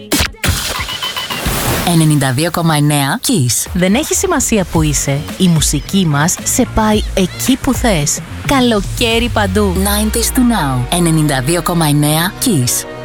92,9 Kiss. Δεν έχει σημασία που είσαι. Η μουσική μας σε πάει εκεί που θες. Καλοκαίρι παντού. 90s to now. 92,9 Kiss.